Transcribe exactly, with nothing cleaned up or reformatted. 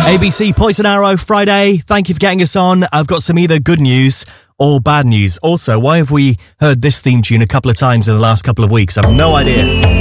A B C Poison Arrow Friday. Thank you for getting us on. I've got some either good news or bad news. Also, why have we heard this theme tune a couple of times in the last couple of weeks? I've no idea.